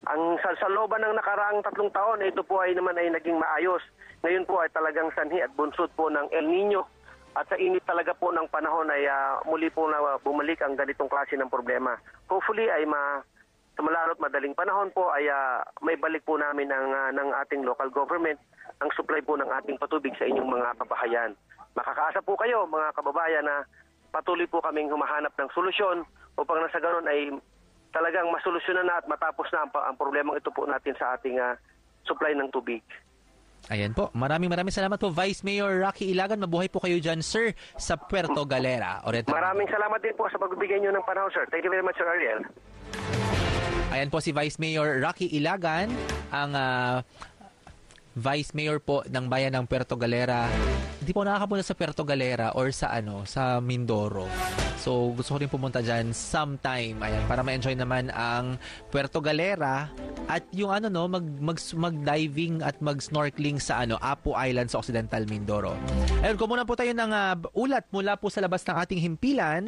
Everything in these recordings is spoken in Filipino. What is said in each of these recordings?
Sa looban ng nakaraang 3 taon, ito po ay naman ay naging maayos. Ngayon po ay talagang sanhi at bunsod po ng El Nino. At sa init talaga po ng panahon ay muli po na bumalik ang ganitong klase ng problema. Hopefully ay sa malalo't madaling panahon po ay may balik po namin ng ating local government ang supply po ng ating patubig sa inyong mga kabahayan. Makakaasa po kayo mga kababayan na patuloy po kaming humahanap ng solusyon upang nasa ganon ay talagang masolusyonan na at matapos na ang problemang ito po natin sa ating supply ng tubig. Ayan po. Maraming salamat po, Vice Mayor Rocky Ilagan. Mabuhay po kayo dyan, sir, sa Puerto Galera. Maraming salamat din po sa pagbibigay nyo ng panahon, sir. Thank you very much, Sir Ariel. Ayan po si Vice Mayor Rocky Ilagan, ang Vice Mayor po ng bayan ng Puerto Galera. Hindi po nakakapunta sa Puerto Galera or sa Mindoro. So, gusto ko rin pumunta dyan sometime. Ayan, para ma-enjoy naman ang Puerto Galera at yung mag-diving at mag-snorkeling sa Apo Island sa Occidental Mindoro. Ayun, kumunan po tayo ng ulat mula po sa labas ng ating himpilan.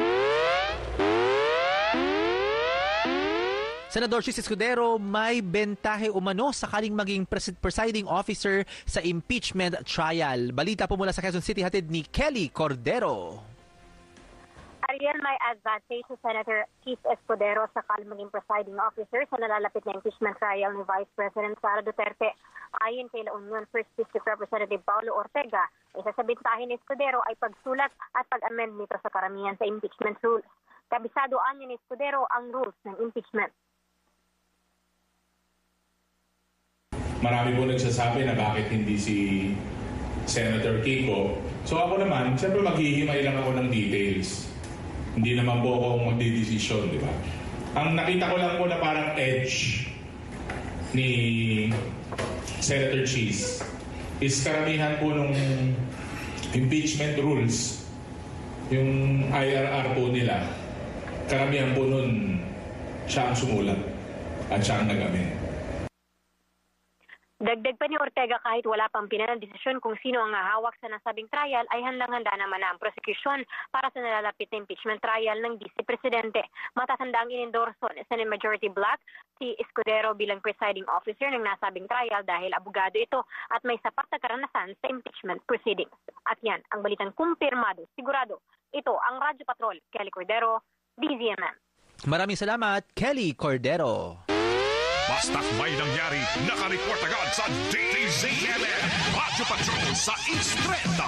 Senador Chis Escudero may bentahe umano sakaling maging presiding officer sa impeachment trial. Balita po mula sa Quezon City, hatid ni Kelly Cordero. Ariel, may advantage si Senator Chis Escudero sakaling maging presiding officer sa nalalapit na impeachment trial ni Vice President Sara Duterte. Ayon kay La Union First District Representative Paulo Ortega, isa sa bintahin ni Escudero ay pagsulat at pag-amend nito sa karamihan sa impeachment rules. Kabisado ni Escudero ang rules ng impeachment. Marami po nagsasabi na bakit hindi si Senator Kiko. So ako naman, siyempre maghihimay lang ako ng details. Hindi naman po ako magdidesisyon, di ba? Ang nakita ko lang po na parang edge ni Senator Chis is karamihan po nung impeachment rules, yung IRR po nila, karamihan po nun siya ang sumulat at siya ang nag-amend. Dagdag pa ni Ortega, kahit wala pang pinanaldesisyon kung sino ang hahawak sa nasabing trial, ay handang-handa naman na ang prosecution para sa nalalapit na impeachment trial ng Vice Presidente. Matatandaang inendorso ni Senate Majority Black si Escudero bilang presiding officer ng nasabing trial dahil abogado ito at may sapat na karanasan sa impeachment proceedings. At yan, ang balitang kumpirmado, sigurado. Ito ang Radyo Patrol, Kelly Cordero, DZMM. Maraming salamat, Kelly Cordero. Basta't may nangyari, nakareport agad sa DZMM Radyo Patrol sa Instreta.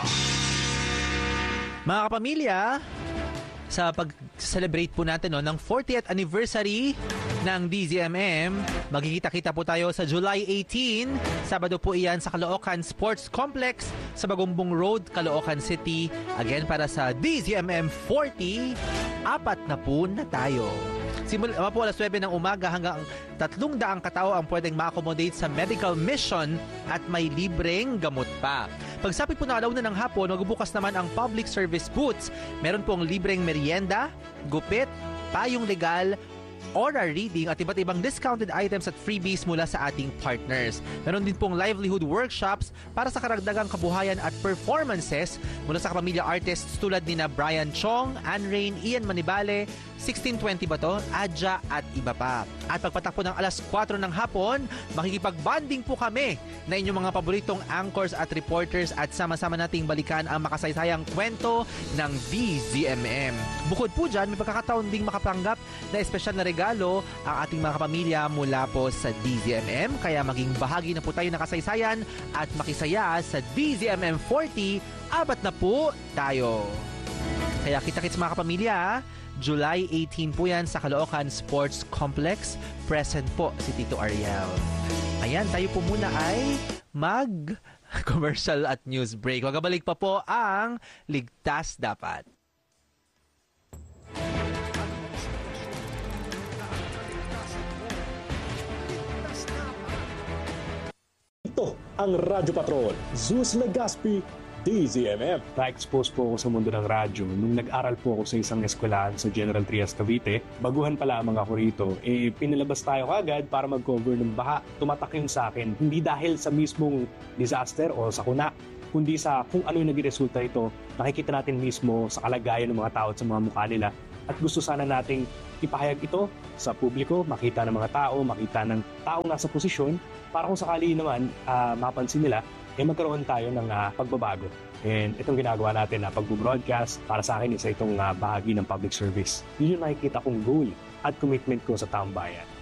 Mga kapamilya, sa pag-celebrate po natin ng 40th anniversary ng DZMM, magkikita-kita po tayo sa July 18. Sabado po iyan sa Caloocan Sports Complex sa Bagumbong Road, Caloocan City. Again, para sa DZMM 40, 4 na po na tayo. Simula po alas 9 ng umaga hanggang 300 katao ang pwedeng ma-accommodate sa medical mission at may libreng gamot pa. Pagsapit po na alauna ng hapon, magbubukas naman ang public service booths. Meron pong libreng merienda, gupit, payong legal, oral reading at iba't ibang discounted items at freebies mula sa ating partners. Meron din pong livelihood workshops para sa karagdagang kabuhayan at performances mula sa kapamilya artists tulad ni na Brian Chong, Ann Rain, Ian Manibale, 1620 ba to? Adja at iba pa. At pagpatak po ng alas 4 ng hapon, makikipag-bonding po kami na inyong mga paboritong anchors at reporters at sama-sama nating balikan ang makasaysayang kwento ng DZMM. Bukod po dyan, may pagkakataon ding makapanggap na espesyal na regalo ang ating mga kapamilya mula po sa DZMM. Kaya maging bahagi na po tayo ng kasaysayan at makisaya sa DZMM 40, 4 na po tayo. Kaya kita-kits mga kapamilya, July 18 po yan sa Caloocan Sports Complex. Present po si Tito Ariel. Ayan, tayo po muna ay mag-commercial at news break. Magabalik pa po ang Ligtas Dapat. Ito ang Radyo Patrol. Zeus Legaspi, DZMM. Na-expose po ako sa mundo ng radyo nung nag-aral po ako sa isang eskwelahan sa General Trias, Cavite. Baguhan pa lamang ako rito, pinalabas tayo kagad para mag-cover ng baha. Tumatak yun sa akin, hindi dahil sa mismong disaster o sakuna, kundi sa kung ano yung naging resulta ito. Nakikita natin mismo sa kalagayan ng mga tao at sa mga mukha nila. At gusto sana nating ipahayag ito sa publiko, makita ng mga tao, makita ng taong nasa posisyon, para kung sakali naman mapansin nila, magkaroon tayo ng pagbabago. And itong ginagawa natin na pag-broadcast, para sa akin isa itong bahagi ng public service. Yun yung nakikita kong goal at commitment ko sa taong bayan.